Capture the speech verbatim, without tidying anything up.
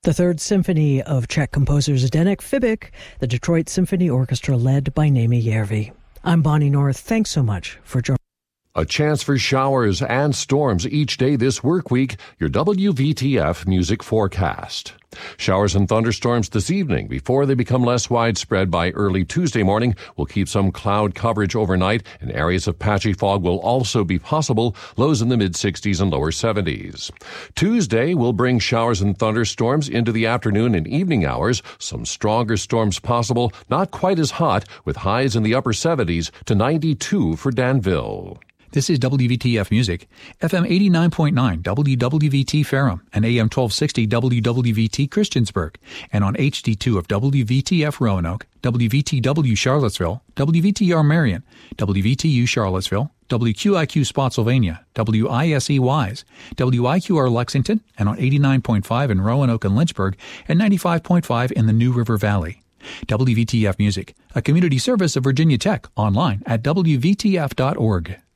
The Third Symphony of Czech composer Zdeněk Fibik, the Detroit Symphony Orchestra led by Naomi Järvi. I'm Bonnie North. Thanks so much for joining. A chance for showers and storms each day this work week. Your W V T F music forecast. Showers and thunderstorms this evening before they become less widespread by early Tuesday morning. We'll keep some cloud coverage overnight, and areas of patchy fog will also be possible, lows in the mid-sixties and lower seventies. Tuesday will bring showers and thunderstorms into the afternoon and evening hours. Some stronger storms possible, not quite as hot, with highs in the upper seventies to ninety-two for Danville. This is W V T F Music, F M eighty-nine point nine W W V T Ferrum and A M twelve sixty W W V T Christiansburg, and on H D two of W V T F Roanoke, W V T W Charlottesville, W V T R Marion, W V T U Charlottesville, W Q I Q Spotsylvania, W I S E Wise, W I Q R Lexington, and on eighty-nine point five in Roanoke and Lynchburg, and ninety-five point five in the New River Valley. W V T F Music, a community service of Virginia Tech, online at W V T F dot org.